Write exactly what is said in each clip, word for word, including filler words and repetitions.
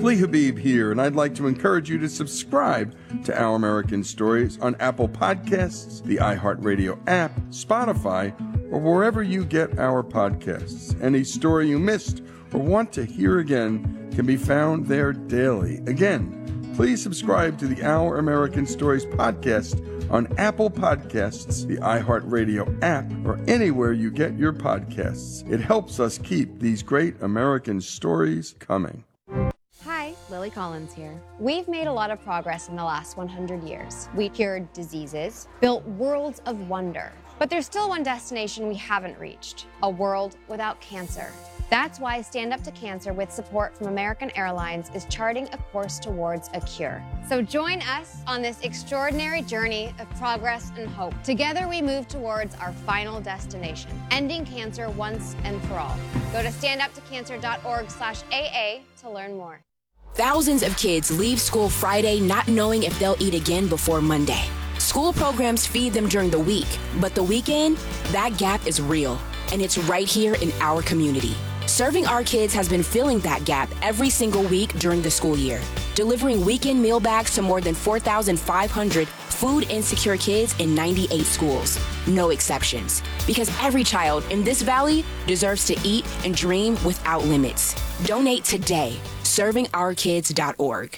Lee Habib here, and I'd like to encourage you to subscribe to Our American Stories on Apple Podcasts, the iHeartRadio app, Spotify, or wherever you get our podcasts. Any story you missed or want to hear again can be found there daily. Again, please subscribe to the Our American Stories podcast on Apple Podcasts, the iHeartRadio app, or anywhere you get your podcasts. It helps us keep these great American stories coming. Hi, Lily Collins here. We've made a lot of progress in the last one hundred years. We cured diseases, built worlds of wonder. But there's still one destination we haven't reached, a world without cancer. That's why Stand Up to Cancer, with support from American Airlines, is charting a course towards a cure. So join us on this extraordinary journey of progress and hope. Together we move towards our final destination, ending cancer once and for all. Go to standuptocancer.org slash AA to learn more. Thousands of kids leave school Friday not knowing if they'll eat again before Monday. School programs feed them during the week, but the weekend, that gap is real, and it's right here in our community. Serving Our Kids has been filling that gap every single week during the school year, delivering weekend meal bags to more than four thousand five hundred food insecure kids in ninety-eight schools. No exceptions, because every child in this valley deserves to eat and dream without limits. Donate today, serving our kids dot org.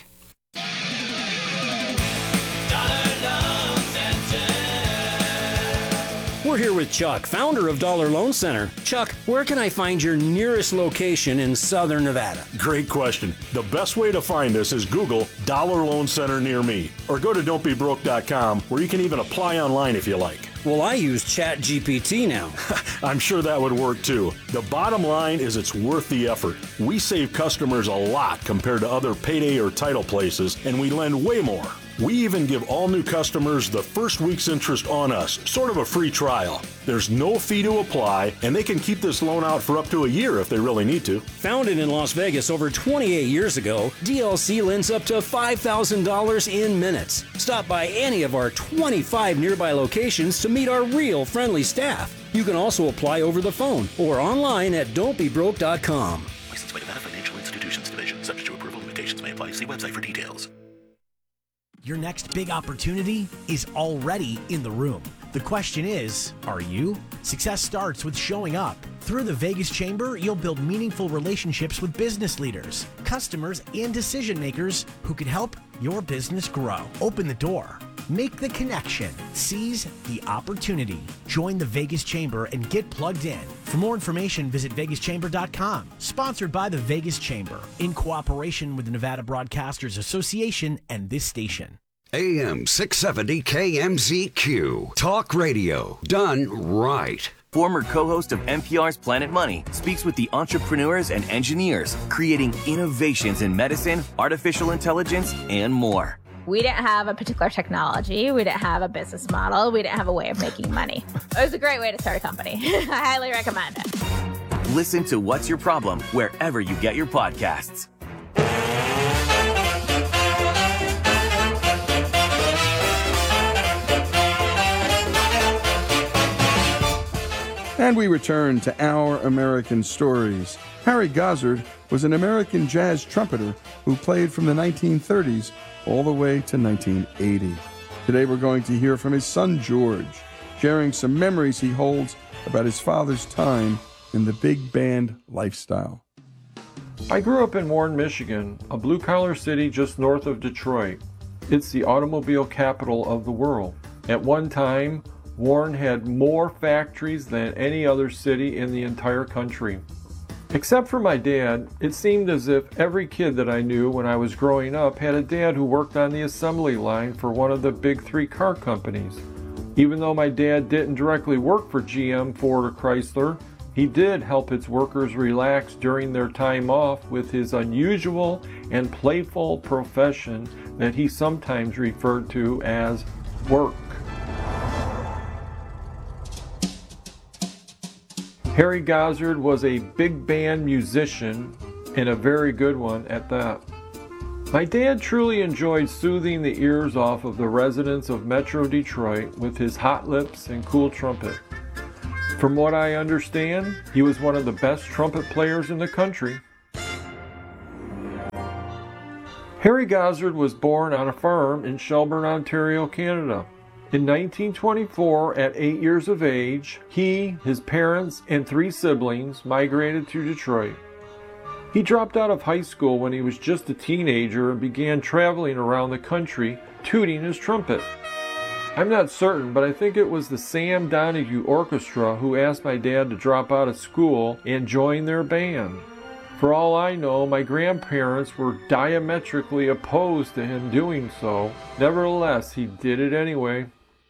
We're here with Chuck, founder of Dollar Loan Center. Chuck, where can I find your nearest location in Southern Nevada? Great question. The best way to find us is Google Dollar Loan Center near me, or go to don't be broke dot com, where you can even apply online if you like. Well, I use Chat G P T now. I'm sure that would work too. The bottom line is it's worth the effort. We save customers a lot compared to other payday or title places, and we lend way more. We even give all new customers the first week's interest on us, sort of a free trial. There's no fee to apply, and they can keep this loan out for up to a year if they really need to. Founded in Las Vegas over twenty-eight years ago, D L C lends up to five thousand dollars in minutes. Stop by any of our twenty-five nearby locations to meet our real friendly staff. You can also apply over the phone or online at don't be broke dot com. Licensed by Nevada Financial Institutions Division. Subject to approval, limitations may apply. See website for details. Your next big opportunity is already in the room. The question is, are you? Success starts with showing up. Through the Vegas Chamber, you'll build meaningful relationships with business leaders, customers, and decision makers who can help your business grow. Open the door. Make the connection. Seize the opportunity. Join the Vegas Chamber and get plugged in. For more information, visit vegas chamber dot com. Sponsored by the Vegas Chamber, in cooperation with the Nevada Broadcasters Association and this station. A M six seventy K M Z Q. Talk radio. Done right. Former co-host of N P R's Planet Money speaks with the entrepreneurs and engineers creating innovations in medicine, artificial intelligence, and more. We didn't have a particular technology. We didn't have a business model. We didn't have a way of making money. It was a great way to start a company. I highly recommend it. Listen to What's Your Problem wherever you get your podcasts. And we return to Our American Stories. Harry Gossard was an American jazz trumpeter who played from the nineteen thirties all the way to nineteen eighty. Today we're going to hear from his son George, sharing some memories he holds about his father's time in the big band lifestyle. I grew up in Warren, Michigan, a blue-collar city just north of Detroit. It's the automobile capital of the world. At one time, Warren had more factories than any other city in the entire country. Except for my dad, it seemed as if every kid that I knew when I was growing up had a dad who worked on the assembly line for one of the big three car companies. Even though my dad didn't directly work for G M, Ford, or Chrysler, he did help its workers relax during their time off with his unusual and playful profession that he sometimes referred to as work. Harry Gossard was a big band musician, and a very good one at that. My dad truly enjoyed soothing the ears off of the residents of Metro Detroit with his hot lips and cool trumpet. From what I understand, he was one of the best trumpet players in the country. Harry Gosford was born on a farm in Shelburne, Ontario, Canada. In nineteen twenty-four, at eight years of age, he, his parents, and three siblings migrated to Detroit. He dropped out of high school when he was just a teenager and began traveling around the country, tooting his trumpet. I'm not certain, but I think it was the Sam Donahue Orchestra who asked my dad to drop out of school and join their band. For all I know, my grandparents were diametrically opposed to him doing so. Nevertheless, he did it anyway.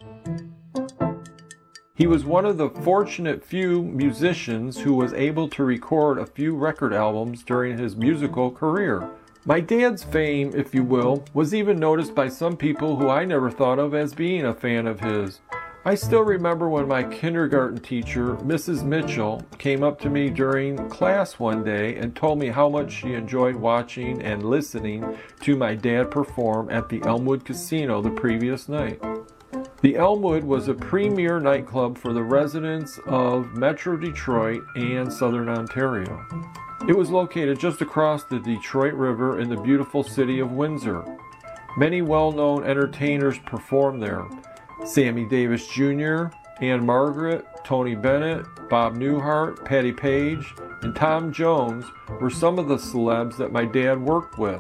He was one of the fortunate few musicians who was able to record a few record albums during his musical career. My dad's fame, if you will, was even noticed by some people who I never thought of as being a fan of his. I still remember when my kindergarten teacher, Missus Mitchell, came up to me during class one day and told me how much she enjoyed watching and listening to my dad perform at the Elmwood Casino the previous night. The Elmwood was a premier nightclub for the residents of Metro Detroit and Southern Ontario. It was located just across the Detroit River in the beautiful city of Windsor. Many well-known entertainers performed there. Sammy Davis Junior, Anne Margaret, Tony Bennett, Bob Newhart, Patty Page, and Tom Jones were some of the celebs that my dad worked with.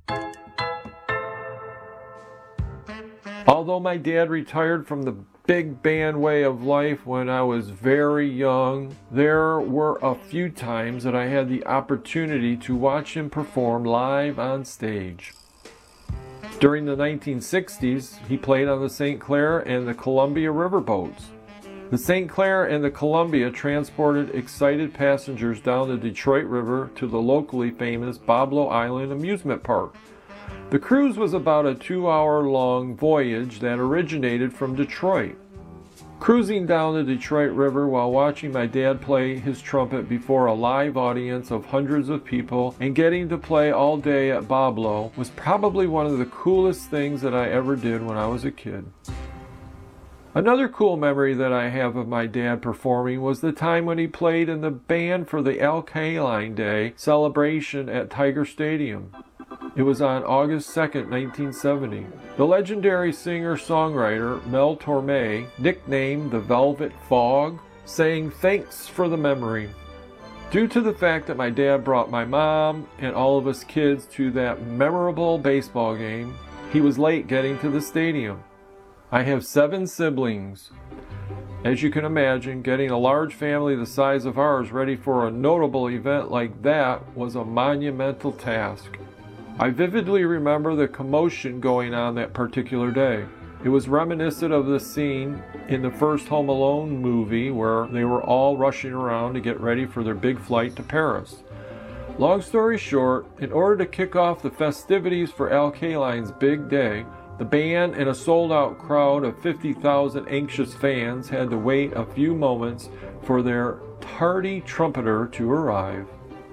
Although my dad retired from the big band way of life when I was very young, there were a few times that I had the opportunity to watch him perform live on stage. During the nineteen sixties, he played on the Saint Clair and the Columbia riverboats. The Saint Clair and the Columbia transported excited passengers down the Detroit River to the locally famous Boblo Island amusement park. The cruise was about a two-hour-long voyage that originated from Detroit. Cruising down the Detroit River while watching my dad play his trumpet before a live audience of hundreds of people and getting to play all day at Boblo was probably one of the coolest things that I ever did when I was a kid. Another cool memory that I have of my dad performing was the time when he played in the band for the Alkaline Day celebration at Tiger Stadium. It was on August second, nineteen seventy. The legendary singer-songwriter Mel Torme, nicknamed the Velvet Fog, sang "Thanks for the Memory." Due to the fact that my dad brought my mom and all of us kids to that memorable baseball game, he was late getting to the stadium. I have seven siblings. As you can imagine, getting a large family the size of ours ready for a notable event like that was a monumental task. I vividly remember the commotion going on that particular day. It was reminiscent of the scene in the first Home Alone movie where they were all rushing around to get ready for their big flight to Paris. Long story short, in order to kick off the festivities for Alkaline's big day, the band and a sold-out crowd of fifty thousand anxious fans had to wait a few moments for their tardy trumpeter to arrive.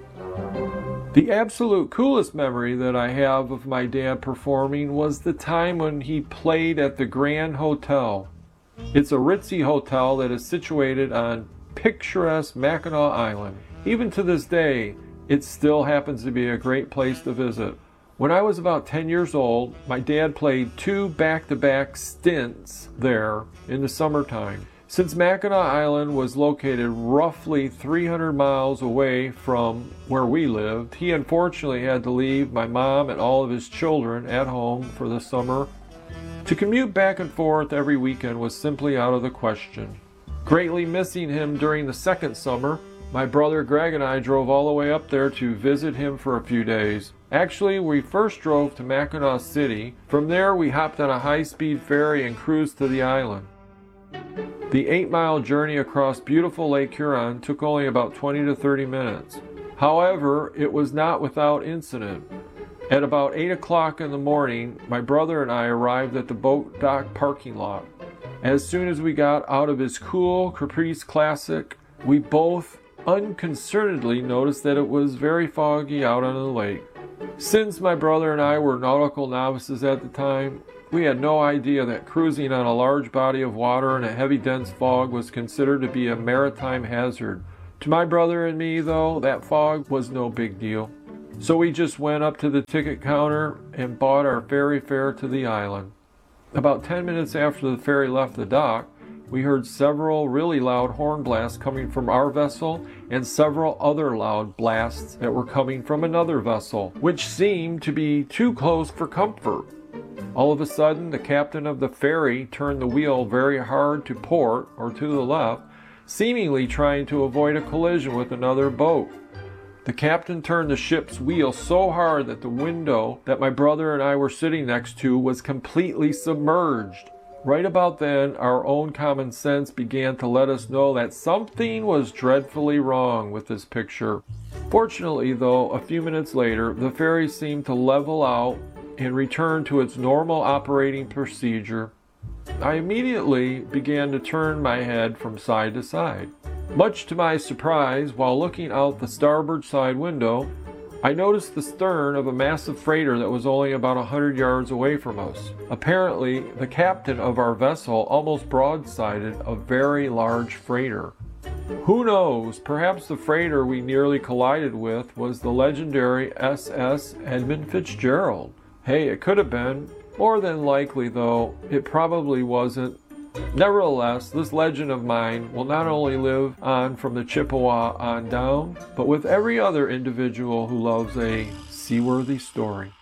The absolute coolest memory that I have of my dad performing was the time when he played at the Grand Hotel. It's a ritzy hotel that is situated on picturesque Mackinac Island. Even to this day, it still happens to be a great place to visit. When I was about ten years old, my dad played two back-to-back stints there in the summertime. Since Mackinac Island was located roughly three hundred miles away from where we lived, he unfortunately had to leave my mom and all of his children at home for the summer. To commute back and forth every weekend was simply out of the question. Greatly missing him during the second summer, my brother Greg and I drove all the way up there to visit him for a few days. Actually, we first drove to Mackinac City. From there, we hopped on a high-speed ferry and cruised to the island. The eight-mile journey across beautiful Lake Huron took only about twenty to thirty minutes. However, it was not without incident. At about eight o'clock in the morning, my brother and I arrived at the boat dock parking lot. As soon as we got out of his cool Caprice Classic, we both unconcernedly noticed that it was very foggy out on the lake. Since my brother and I were nautical novices at the time, we had no idea that cruising on a large body of water in a heavy dense fog was considered to be a maritime hazard. To my brother and me, though, that fog was no big deal. So we just went up to the ticket counter and bought our ferry fare to the island. About ten minutes after the ferry left the dock, we heard several really loud horn blasts coming from our vessel and several other loud blasts that were coming from another vessel, which seemed to be too close for comfort. All of a sudden, the captain of the ferry turned the wheel very hard to port or to the left, seemingly trying to avoid a collision with another boat. The captain turned the ship's wheel so hard that the window that my brother and I were sitting next to was completely submerged. Right about then, our own common sense began to let us know that something was dreadfully wrong with this picture. Fortunately, though, a few minutes later, the ferry seemed to level out and return to its normal operating procedure. I immediately began to turn my head from side to side. Much to my surprise, while looking out the starboard side window, I noticed the stern of a massive freighter that was only about a hundred yards away from us. Apparently, the captain of our vessel almost broadsided a very large freighter. Who knows, perhaps the freighter we nearly collided with was the legendary S S Edmund Fitzgerald. Hey, it could have been. More than likely, though, it probably wasn't. Nevertheless, this legend of mine will not only live on from the Chippewa on down, but with every other individual who loves a seaworthy story.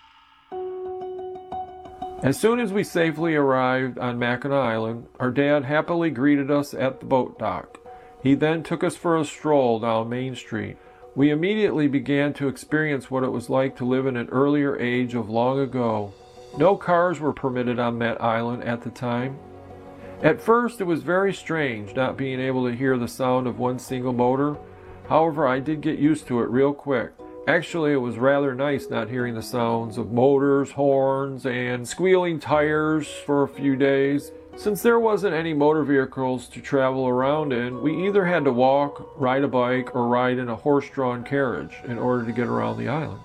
As soon as we safely arrived on Mackinac Island, our dad happily greeted us at the boat dock. He then took us for a stroll down Main Street. We immediately began to experience what it was like to live in an earlier age of long ago. No cars were permitted on that island at the time. At first, it was very strange not being able to hear the sound of one single motor. However, I did get used to it real quick. Actually, it was rather nice not hearing the sounds of motors, horns, and squealing tires for a few days. Since there wasn't any motor vehicles to travel around in, we either had to walk, ride a bike, or ride in a horse-drawn carriage in order to get around the island.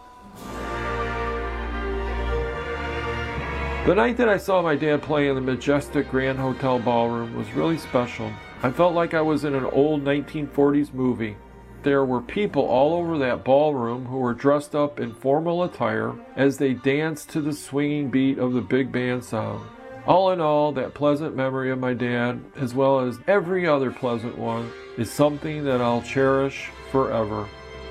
The night that I saw my dad play in the majestic Grand Hotel Ballroom was really special. I felt like I was in an old nineteen forties movie. There were people all over that ballroom who were dressed up in formal attire as they danced to the swinging beat of the big band sound. All in all, that pleasant memory of my dad, as well as every other pleasant one, is something that I'll cherish forever.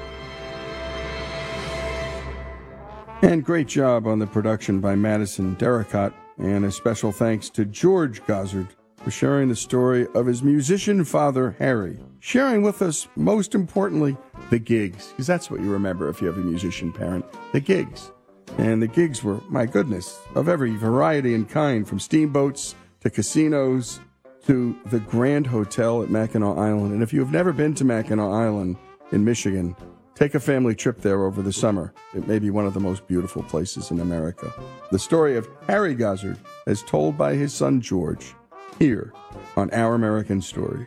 And great job on the production by Madison Derricott, and a special thanks to George Gossard for sharing the story of his musician father, Harry. Sharing with us, most importantly, the gigs, because that's what you remember if you have a musician parent, the gigs. And the gigs were, my goodness, of every variety and kind, from steamboats to casinos to the Grand Hotel at Mackinac Island. And if you have never been to Mackinac Island in Michigan, take a family trip there over the summer. It may be one of the most beautiful places in America. The story of Harry Gossard, as told by his son George, here on Our American Stories.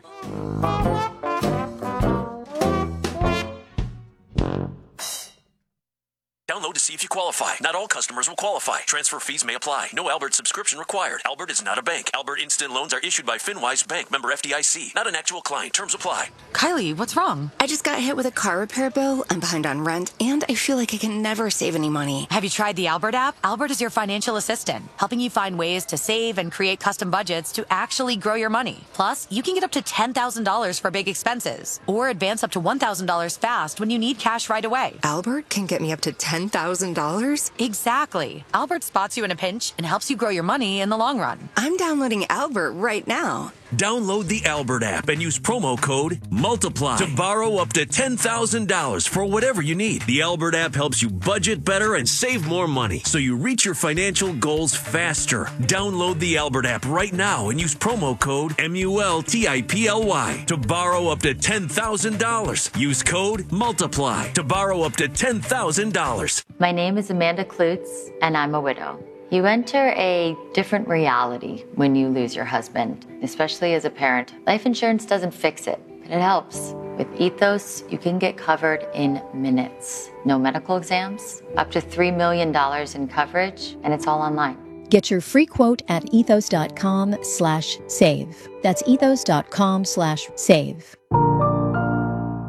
Download to see if you qualify. Not all customers will qualify. Transfer fees may apply. No Albert subscription required. Albert is not a bank. Albert Instant Loans are issued by FinWise Bank, member F D I C. Not an actual client. Terms apply. Kylie, what's wrong? I just got hit with a car repair bill. I'm behind on rent, and I feel like I can never save any money. Have you tried the Albert app? Albert is your financial assistant, helping you find ways to save and create custom budgets to actually grow your money. Plus, you can get up to ten thousand dollars for big expenses, or advance up to one thousand dollars fast when you need cash right away. Albert can get me up to ten thousand dollars? Exactly. Albert spots you in a pinch and helps you grow your money in the long run. I'm downloading Albert right now. Download the Albert app and use promo code MULTIPLY to borrow up to ten thousand dollars for whatever you need. The Albert app helps you budget better and save more money, so you reach your financial goals faster. Download the Albert app right now and use promo code M U L T I P L Y to borrow up to ten thousand dollars. Use code MULTIPLY to borrow up to ten thousand dollars. My name is Amanda Klutz, and I'm a widow. You enter a different reality when you lose your husband, especially as a parent. Life insurance doesn't fix it, but it helps. With Ethos, you can get covered in minutes. No medical exams, up to three million dollars in coverage, and it's all online. Get your free quote at ethos.com slash save. That's ethos.com slash save.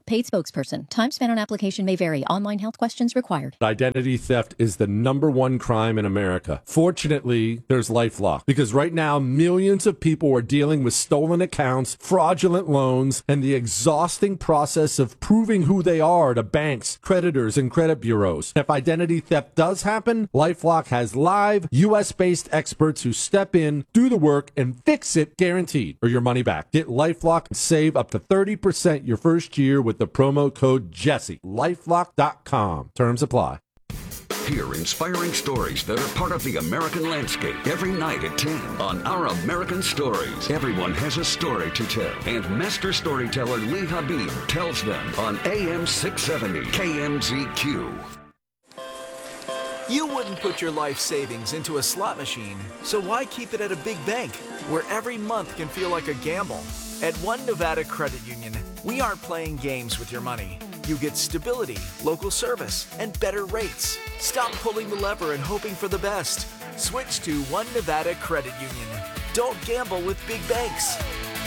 Paid spokesperson. Time spent on application may vary. Online health questions required. Identity theft is the number one crime in America. Fortunately, there's LifeLock, because right now millions of people are dealing with stolen accounts, fraudulent loans, and the exhausting process of proving who they are to banks, creditors, and credit bureaus. If identity theft does happen, LifeLock has live U S-based experts who step in, do the work, and fix it guaranteed, or your money back. Get LifeLock and save up to thirty percent your first year with the promo code Jesse. LifeLock dot com. Terms apply. Hear inspiring stories that are part of the American landscape every night at ten on Our American Stories. Everyone has a story to tell, and master storyteller Lee Habib tells them on A M six seventy K M Z Q. You wouldn't put your life savings into a slot machine, so why keep it at a big bank where every month can feel like a gamble? At One Nevada Credit Union, we aren't playing games with your money. You get stability, local service, and better rates. Stop pulling the lever and hoping for the best. Switch to One Nevada Credit Union. Don't gamble with big banks.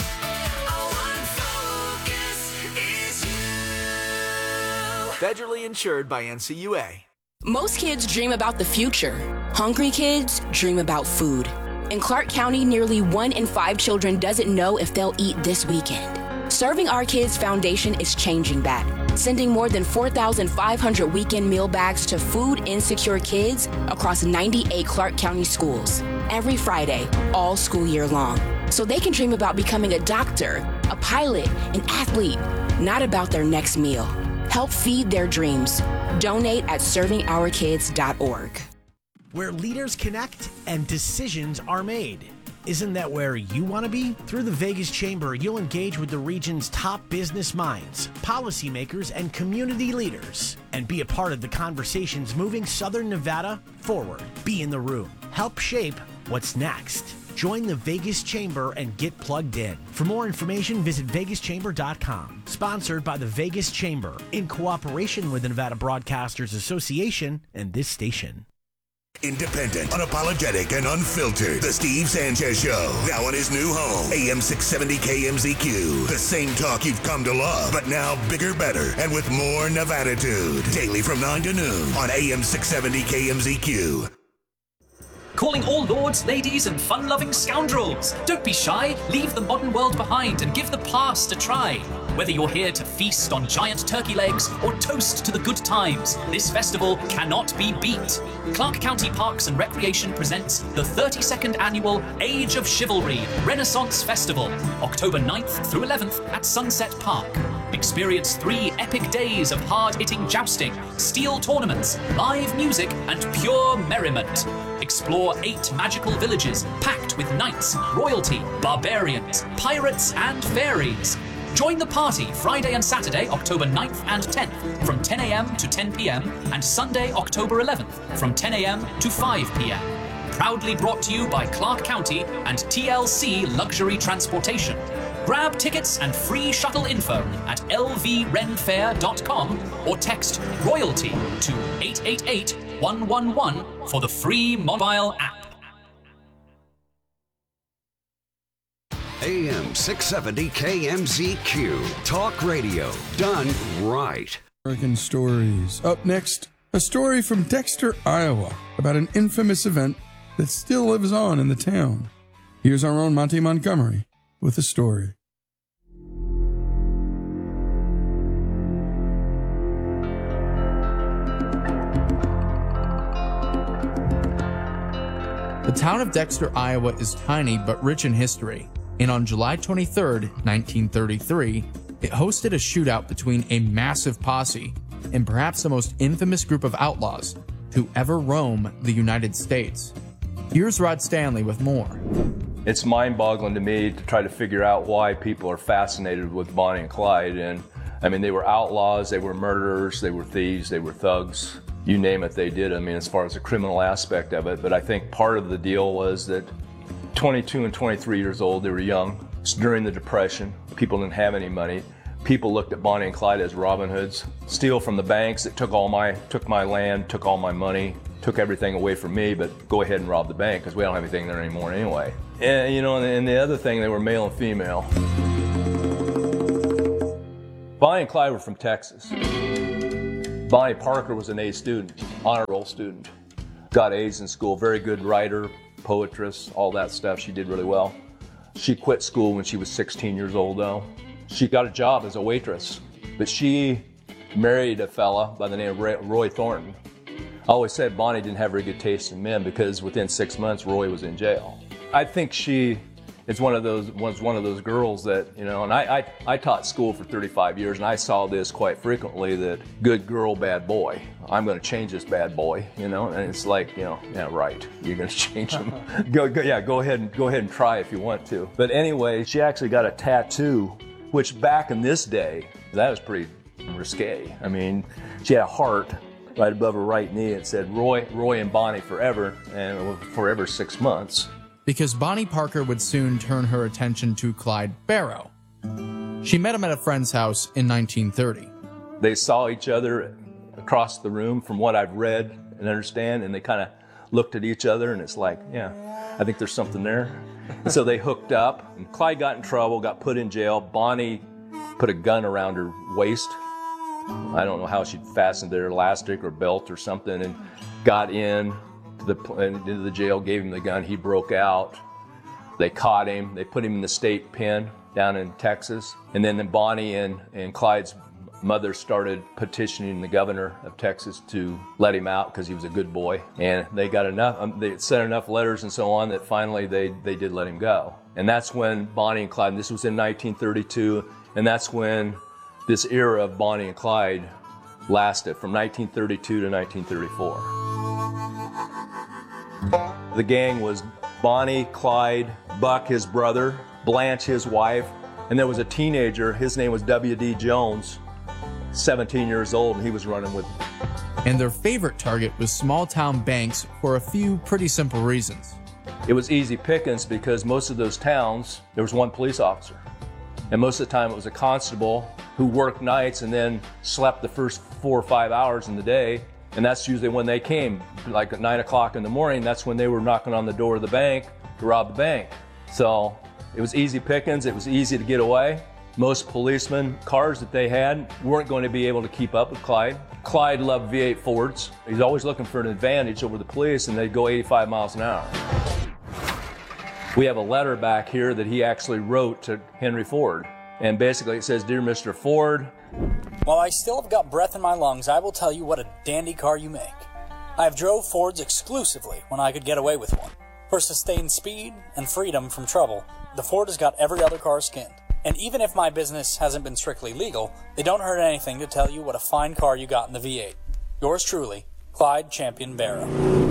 Federally insured by N C U A. Most kids dream about the future. Hungry kids dream about food. In Clark County, nearly one in five children doesn't know if they'll eat this weekend. Serving Our Kids Foundation is changing that, sending more than four thousand five hundred weekend meal bags to food insecure kids across ninety-eight Clark County schools every Friday, all school year long, so they can dream about becoming a doctor, a pilot, an athlete, not about their next meal. Help feed their dreams. Donate at serving our kids dot org. Where leaders connect and decisions are made. Isn't that where you want to be? Through the Vegas Chamber, you'll engage with the region's top business minds, policymakers, and community leaders, and be a part of the conversations moving Southern Nevada forward. Be in the room. Help shape what's next. Join the Vegas Chamber and get plugged in. For more information, visit vegas chamber dot com. Sponsored by the Vegas Chamber in cooperation with the Nevada Broadcasters Association and this station. Independent, unapologetic, and unfiltered. The Steve Sanchez Show. Now on his new home, A M six seventy K M Z Q. The same talk you've come to love, but now bigger, better, and with more Nevada-tude. Daily from nine to noon on A M six seventy K M Z Q. Calling all lords, ladies, and fun-loving scoundrels. Don't be shy, leave the modern world behind and give the past a try. Whether you're here to feast on giant turkey legs or toast to the good times, this festival cannot be beat. Clark County Parks and Recreation presents the thirty-second annual Age of Chivalry Renaissance Festival, October ninth through eleventh at Sunset Park. Experience three epic days of hard-hitting jousting, steel tournaments, live music, and pure merriment. Explore eight magical villages packed with knights, royalty, barbarians, pirates, and fairies. Join the party Friday and Saturday, October ninth and tenth from ten a.m. to ten p.m. and Sunday, October eleventh from ten a.m. to five p.m. Proudly brought to you by Clark County and T L C Luxury Transportation. Grab tickets and free shuttle info at L V ren fair dot com or text royalty to eight eight eight, one one one for the free mobile app. A M six seventy K M Z Q. Talk radio done right. American Stories. Up next, a story from Dexter, Iowa, about an infamous event that still lives on in the town. Here's our own Monty Montgomery with the story. The town of Dexter, Iowa is tiny but rich in history, and on July twenty-third, nineteen thirty-three, it hosted a shootout between a massive posse and perhaps the most infamous group of outlaws to ever roam the United States. Here's Rod Stanley with more. It's mind-boggling to me to try to figure out why people are fascinated with Bonnie and Clyde. And I mean, they were outlaws, they were murderers, they were thieves, they were thugs. You name it, they did. I mean, as far as the criminal aspect of it. But I think part of the deal was that twenty-two and twenty-three years old, they were young. It's during the Depression. People didn't have any money. People looked at Bonnie and Clyde as Robin Hoods. Steal from the banks that took all my, took my land, took all my money, took everything away from me, but go ahead and rob the bank because we don't have anything there anymore anyway. And, you know, and the other thing, they were male and female. Bonnie and Clyde were from Texas. Bonnie Parker was an A student, honor roll student. Got A's in school, very good writer, poetress, all that stuff. She did really well. She quit school when she was sixteen years old though. She got a job as a waitress, but she married a fella by the name of Roy Thornton. I always said Bonnie didn't have very good taste in men because within six months Roy was in jail. I think she is one of those was one of those girls that, you know, and I, I, I taught school for thirty-five years and I saw this quite frequently, that good girl, bad boy. I'm going to change this bad boy, you know, and it's like, you know, yeah, right, you're going to change him. go, go, yeah, go ahead and go ahead and try if you want to. But anyway, she actually got a tattoo, which back in this day, that was pretty risque. I mean, she had a heart right above her right knee. It said Roy, Roy and Bonnie forever, and forever six months. Because Bonnie Parker would soon turn her attention to Clyde Barrow. She met him at a friend's house in nineteen thirty. They saw each other across the room from what I've read and understand, and they kind of looked at each other, and it's like, yeah, I think there's something there. And so they hooked up, and Clyde got in trouble, got put in jail. Bonnie put a gun around her waist. I don't know how she'd fastened their elastic or belt or something, and got in to the, into the jail, gave him the gun. He broke out. They caught him. They put him in the state pen down in Texas. And then Bonnie and, and Clyde's mother started petitioning the governor of Texas to let him out because he was a good boy. And they got enough, um, they sent enough letters and so on that finally they, they did let him go. And that's when Bonnie and Clyde, and this was in nineteen thirty-two, and that's when this era of Bonnie and Clyde lasted from nineteen thirty-two to nineteen thirty-four. The gang was Bonnie, Clyde, Buck, his brother, Blanche, his wife, and there was a teenager, his name was W D Jones, seventeen years old, and he was running with them. And their favorite target was small-town banks for a few pretty simple reasons. It was easy pickings because most of those towns, there was one police officer. And most of the time it was a constable who worked nights and then slept the first four or five hours in the day. And that's usually when they came, like at nine o'clock in the morning, that's when they were knocking on the door of the bank to rob the bank. So it was easy pickings, it was easy to get away. Most policemen, cars that they had, weren't going to be able to keep up with Clyde. Clyde loved V eight Fords. He's always looking for an advantage over the police, and they'd go eighty-five miles an hour. We have a letter back here that he actually wrote to Henry Ford. And basically it says, "Dear Mister Ford, while I still have got breath in my lungs, I will tell you what a dandy car you make. I have drove Fords exclusively when I could get away with one. For sustained speed and freedom from trouble, the Ford has got every other car skinned. And even if my business hasn't been strictly legal, it don't hurt anything to tell you what a fine car you got in the V eight. Yours truly, Clyde Champion Barrow."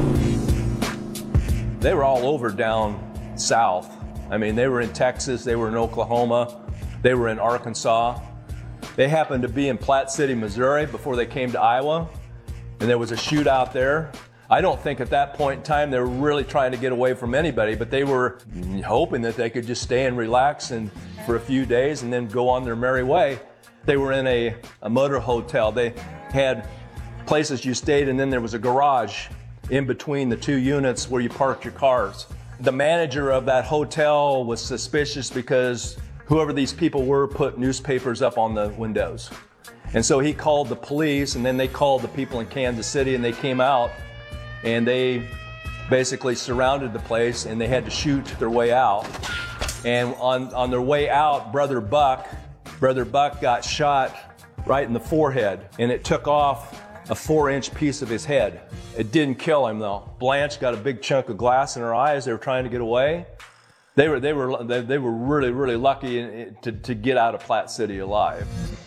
They were all over down south. I mean, they were in Texas, they were in Oklahoma, they were in Arkansas. They happened to be in Platte City, Missouri before they came to Iowa, and there was a shootout there. I don't think at that point in time they were really trying to get away from anybody, but they were hoping that they could just stay and relax and for a few days and then go on their merry way. They were in a, a motor hotel. They had places you stayed, and then there was a garage in between the two units where you parked your cars. The manager of that hotel was suspicious because whoever these people were put newspapers up on the windows. And so he called the police, and then they called the people in Kansas City, and they came out and they basically surrounded the place, and they had to shoot their way out. And on, on their way out, Brother Buck, Brother Buck got shot right in the forehead, and it took off a four inch piece of his head. It didn't kill him though. Blanche got a big chunk of glass in her eyes. They were trying to get away. They were, they were, they, they were really, really lucky to, to get out of Platte City alive.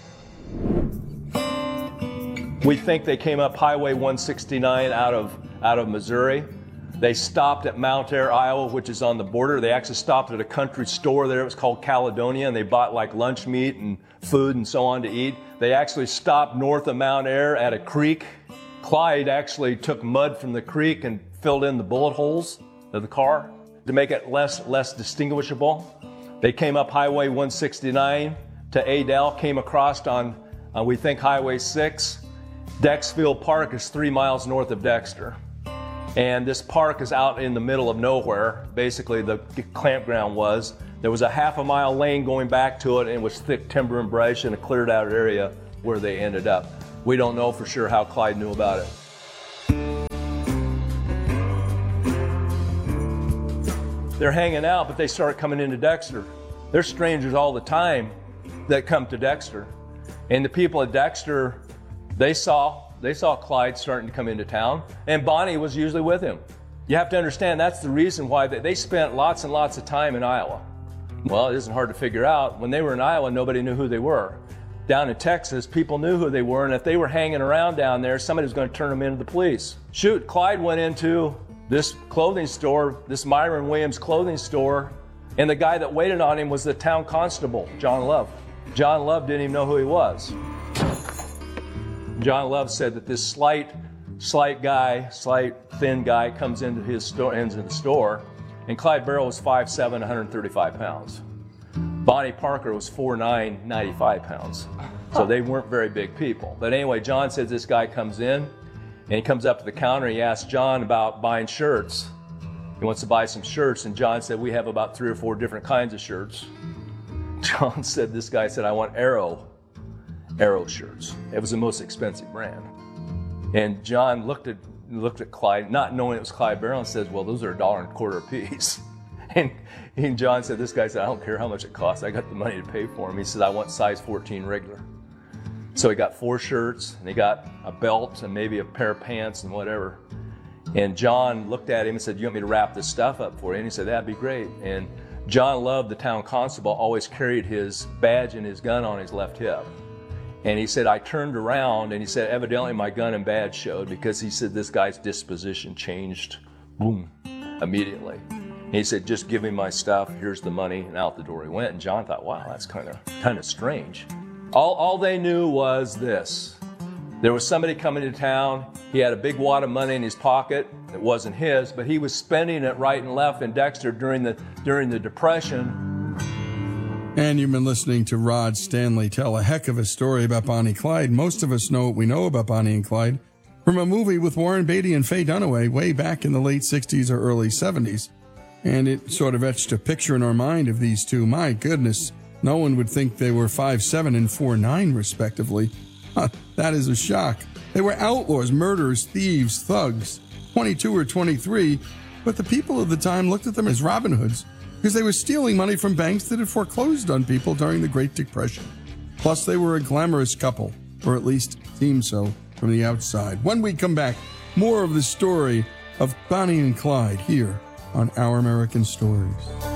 We think they came up Highway one sixty-nine out of, out of Missouri. They stopped at Mount Ayr, Iowa, which is on the border. They actually stopped at a country store there. It was called Caledonia, and they bought like lunch meat and food and so on to eat. They actually stopped north of Mount Ayr at a creek. Clyde actually took mud from the creek and filled in the bullet holes of the car to make it less, less distinguishable. They came up Highway one sixty-nine to Adel, came across on, uh, we think, Highway six. Dexfield Park is three miles north of Dexter. And this park is out in the middle of nowhere. Basically, the campground was. There was a half a mile lane going back to it, and it was thick timber and brush in a cleared out area where they ended up. We don't know for sure how Clyde knew about it. They're hanging out, but they start coming into Dexter. There's strangers all the time that come to Dexter. And the people at Dexter, they saw, they saw Clyde starting to come into town, and Bonnie was usually with him. You have to understand that's the reason why they, they spent lots and lots of time in Iowa. Well, it isn't hard to figure out. When they were in Iowa, nobody knew who they were. Down in Texas, people knew who they were, and if they were hanging around down there, somebody was going to turn them into the police. Shoot, Clyde went into this clothing store, this Myron Williams clothing store, and the guy that waited on him was the town constable, John Love. John Love didn't even know who he was. John Love said that this slight, slight guy, slight, thin guy comes into his store, ends in the store, and Clyde Barrow was five seven, one hundred thirty-five pounds. Bonnie Parker was four nine, ninety-five pounds. So they weren't very big people. But anyway, John says this guy comes in, and he comes up to the counter, and he asks John about buying shirts. He wants to buy some shirts, and John said, we have about three or four different kinds of shirts. John said, this guy said, I want Arrow, Arrow shirts. It was the most expensive brand. And John looked at looked at Clyde, not knowing it was Clyde Barrow, and says, well, those are a dollar and a quarter a piece. And, and John said, this guy said, I don't care how much it costs. I got the money to pay for them. He said, I want size fourteen regular. So he got four shirts, and he got a belt and maybe a pair of pants and whatever. And John looked at him and said, you want me to wrap this stuff up for you? And he said, that'd be great. And John Love, the town constable, always carried his badge and his gun on his left hip. And he said, I turned around, and he said, evidently my gun and badge showed, because he said this guy's disposition changed, boom, immediately. And he said, just give me my stuff, here's the money, and out the door he went. And John thought, wow, that's kind of kind of strange. All, all they knew was this. There was somebody coming to town. He had a big wad of money in his pocket. It wasn't his, but he was spending it right and left in Dexter during the, during the Depression. And you've been listening to Rod Stanley tell a heck of a story about Bonnie Clyde. Most of us know what we know about Bonnie and Clyde from a movie with Warren Beatty and Faye Dunaway way back in the late sixties or early seventies. And it sort of etched a picture in our mind of these two. My goodness, no one would think they were five seven and four nine, respectively. Huh, that is a shock. They were outlaws, murderers, thieves, thugs, twenty-two or twenty-three, but the people of the time looked at them as Robin Hoods because they were stealing money from banks that had foreclosed on people during the Great Depression. Plus, they were a glamorous couple, or at least seemed so from the outside. When we come back, more of the story of Bonnie and Clyde here on Our American Stories.